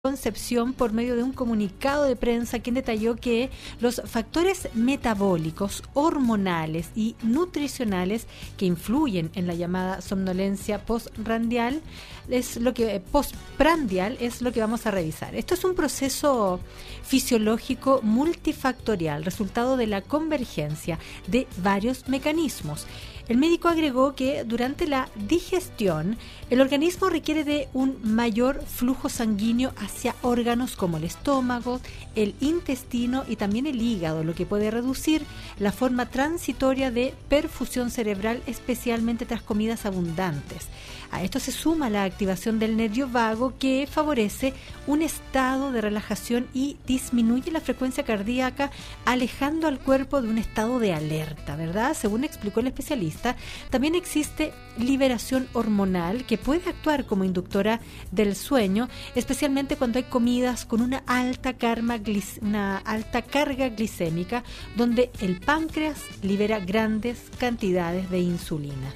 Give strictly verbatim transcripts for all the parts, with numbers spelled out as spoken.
Concepción por medio de un comunicado de prensa, quien detalló que los factores metabólicos, hormonales y nutricionales que influyen en la llamada somnolencia postprandial es lo que postprandial es lo que vamos a revisar. Esto es un proceso fisiológico multifactorial, resultado de la convergencia de varios mecanismos. El médico agregó que durante la digestión el organismo requiere de un mayor flujo sanguíneo hacia órganos como el estómago, el intestino y también el hígado, lo que puede reducir la forma transitoria de perfusión cerebral, especialmente tras comidas abundantes. A esto se suma la activación del nervio vago, que favorece un estado de relajación y disminuye la frecuencia cardíaca, alejando al cuerpo de un estado de alerta, ¿verdad? Según explicó el especialista, también existe liberación hormonal que puede actuar como inductora del sueño, especialmente cuando hay comidas con una alta, carga, una alta carga glicémica, donde el páncreas libera grandes cantidades de insulina.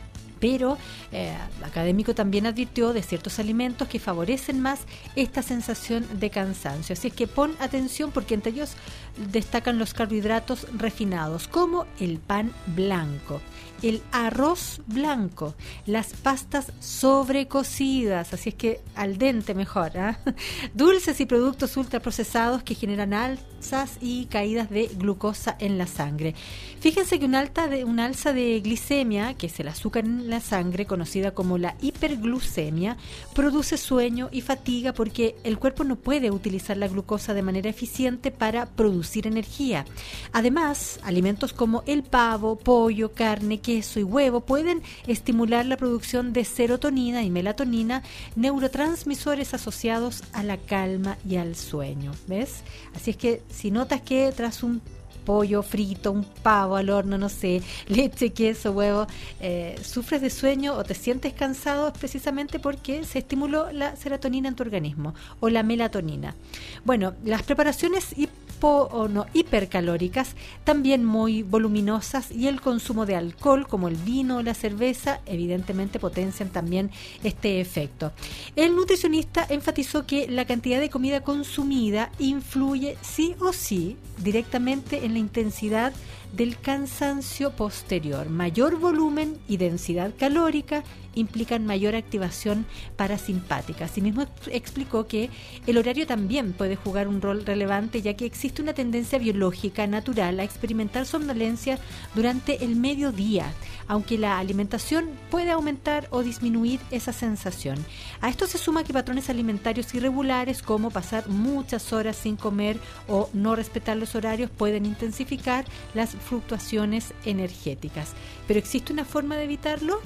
Pero eh, el académico también advirtió de ciertos alimentos que favorecen más esta sensación de cansancio. Así es que pon atención, porque entre ellos destacan los carbohidratos refinados, como el pan blanco, el arroz blanco, las pastas sobrecocidas, así es que al dente mejor, ¿eh? Dulces y productos ultraprocesados que generan alzas y caídas de glucosa en la sangre. Fíjense que una, alta de, una alza de glicemia, que es el azúcar en la sangre, conocida como la hiperglucemia, produce sueño y fatiga porque el cuerpo no puede utilizar la glucosa de manera eficiente para producir energía. Además, alimentos como el pavo, pollo, carne, queso y huevo pueden estimular la producción de serotonina y melatonina, neurotransmisores asociados a la calma y al sueño. ¿Ves? Así es que si notas que tras un pollo frito, un pavo al horno, no sé, leche, queso, huevo, eh, sufres de sueño o te sientes cansado, es precisamente porque se estimuló la serotonina en tu organismo o la melatonina. Bueno, las preparaciones hipo o no hipercalóricas, también muy voluminosas, y el consumo de alcohol como el vino o la cerveza evidentemente potencian también este efecto. El nutricionista enfatizó que la cantidad de comida consumida influye sí o sí directamente en la intensidad del cansancio posterior. Mayor volumen y densidad calórica implican mayor activación parasimpática. Asimismo, explicó que el horario también puede jugar un rol relevante, ya que existe una tendencia biológica natural a experimentar somnolencia durante el mediodía, aunque la alimentación puede aumentar o disminuir esa sensación. A esto se suma que patrones alimentarios irregulares, como pasar muchas horas sin comer o no respetar los horarios, pueden intensificar las fluctuaciones energéticas. ¿Pero existe una forma de evitarlo?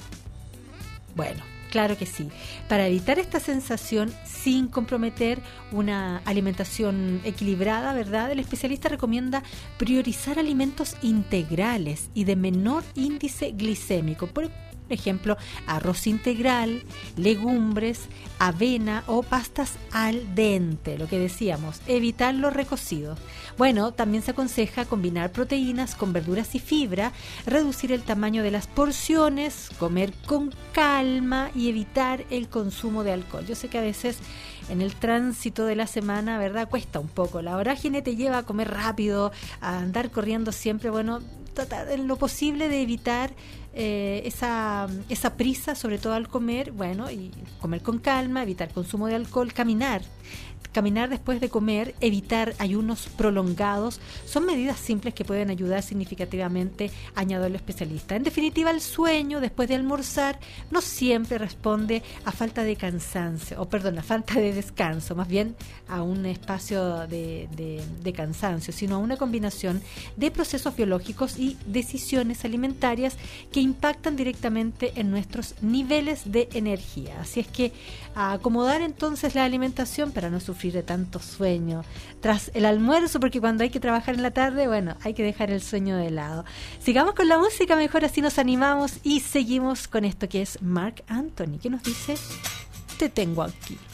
Bueno, claro que sí. Para evitar esta sensación sin comprometer una alimentación equilibrada, ¿verdad?, el especialista recomienda priorizar alimentos integrales y de menor índice glicémico. Por ejemplo, arroz integral, legumbres, avena o pastas al dente, lo que decíamos, evitar lo recocido. Bueno, también se aconseja combinar proteínas con verduras y fibra, reducir el tamaño de las porciones, comer con calma y evitar el consumo de alcohol. Yo sé que a veces en el tránsito de la semana, ¿verdad?, cuesta un poco. La vorágine te lleva a comer rápido, a andar corriendo siempre. Bueno, tratar en lo posible de evitar eh, esa, esa prisa, sobre todo al comer. Bueno, y comer con calma, evitar consumo de alcohol, caminar. Caminar después de comer, evitar ayunos prolongados, son medidas simples que pueden ayudar significativamente, añadió el especialista. En definitiva, el sueño después de almorzar no siempre responde a falta de cansancio, o perdón, a falta de descanso, más bien a un espacio de, de, de cansancio, sino a una combinación de procesos biológicos y decisiones alimentarias que impactan directamente en nuestros niveles de energía. Así es que a acomodar entonces la alimentación para no sufrir de tanto sueño tras el almuerzo, porque cuando hay que trabajar en la tarde, bueno, hay que dejar el sueño de lado. Sigamos con la música, mejor así nos animamos y seguimos con esto que es Marc Anthony, que nos dice: te tengo aquí.